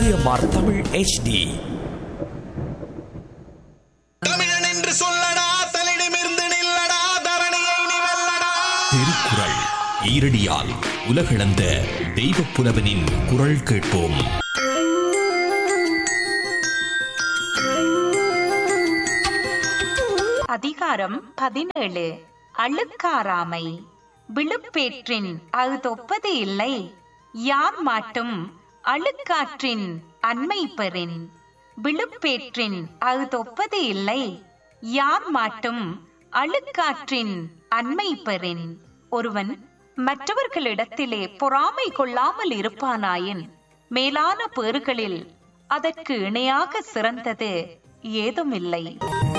CMR Tamil HD. தமிழன் என்று சொல்லடா, தலிடமிருந்து நில்லடா, தரணியை நீ வெல்லடா. திருக்குறள் ஈரடியால் உலகளந்த தெய்வப் புலவனின் குரல் கேட்போம். அதிகாரம் 17. அழுக்காராமை. விழுப்பேற்றின் அகுதொப்பது இல்லை, யார் மாட்டும் அழுக்காற்றின் அண்மை பெறின். விழுப்பேற்றின் அகுதொப்பது இல்லை, யார் மாட்டும் அழுக்காற்றின் அண்மை பெறின். ஒருவன் மற்றவர்களிடத்திலே பொறாமை கொள்ளாமல் இருப்பானாயின் மேலான பேறுகளில் அதற்கு இணையாக சிறந்தது ஏதுமில்லை.